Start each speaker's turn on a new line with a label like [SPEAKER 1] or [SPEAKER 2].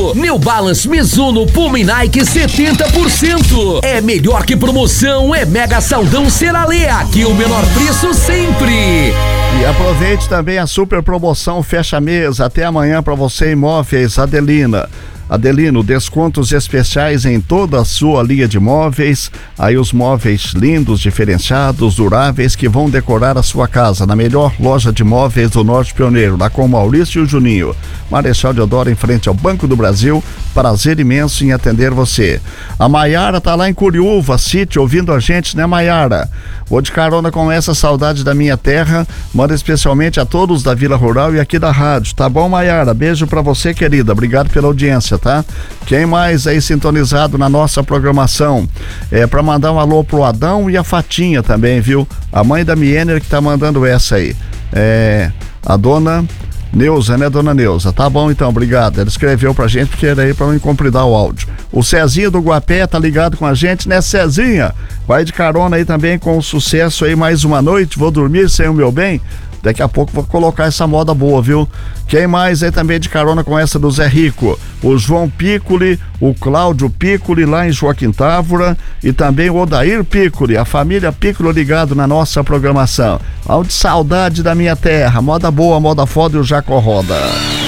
[SPEAKER 1] New Balance, Mizuno, Puma e Nike 70%. É melhor que promoção, é Mega Saldão Seralê. Aqui o menor preço sempre.
[SPEAKER 2] E aproveite também a super promoção Fecha Mês. Até amanhã para você, Imóveis Adelino, descontos especiais em toda a sua linha de móveis. Aí os móveis lindos, diferenciados, duráveis que vão decorar a sua casa na melhor loja de móveis do Norte Pioneiro, lá com o Maurício e o Juninho. Marechal Deodoro, em frente ao Banco do Brasil. Prazer imenso em atender você. A Maiara tá lá em Curiúva City ouvindo a gente, né, Maiara? Vou de carona com essa saudade da minha terra. Manda especialmente a todos da Vila Rural e aqui da rádio. Tá bom, Maiara? Beijo pra você, querida. Obrigado pela audiência, tá? Quem mais aí sintonizado na nossa programação? É pra mandar um alô pro Adão e a Fatinha também, viu? A mãe da Miener que tá mandando essa aí. A dona Neuza, né, dona Neuza? Tá bom então, obrigado. Ela escreveu pra gente porque era aí pra não incompridar o áudio. O Cezinha do Guapé tá ligado com a gente, né, Cezinha? Vai de carona aí também com o sucesso aí, Mais Uma Noite, Vou Dormir Sem o Meu Bem. Daqui a pouco vou colocar essa moda boa, viu? Quem mais aí também de carona com essa do Zé Rico? O João Piccoli, o Cláudio Piccoli lá em Joaquim Távora e também o Odair Piccoli, a família Piccoli ligado na nossa programação. Ao de saudade da minha terra, moda boa, moda foda e o Jacó Roda.